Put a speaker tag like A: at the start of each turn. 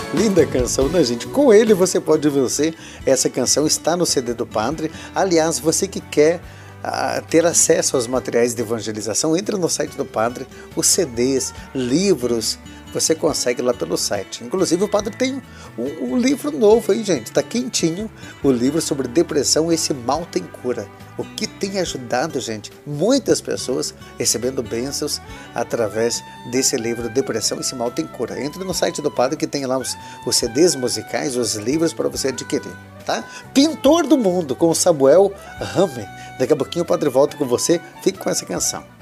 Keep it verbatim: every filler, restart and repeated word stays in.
A: Linda canção, né, gente? Com ele você pode vencer. Essa canção está no C D do Padre. Aliás, você que quer ah, ter acesso aos materiais de evangelização, entre no site do Padre. Os C Ds, livros, você consegue lá pelo site. Inclusive o Padre tem um, um livro novo aí, gente. Tá quentinho. O livro sobre depressão, Esse Mal Tem Cura. O que tem ajudado, gente, muitas pessoas recebendo bênçãos através desse livro Depressão, Esse Mal Tem Cura. Entre no site do Padre que tem lá os, os C Ds musicais, os livros para você adquirir, tá? Pintor do Mundo, com Samuel Hammer. Daqui a pouquinho o Padre volta com você. Fique com essa canção.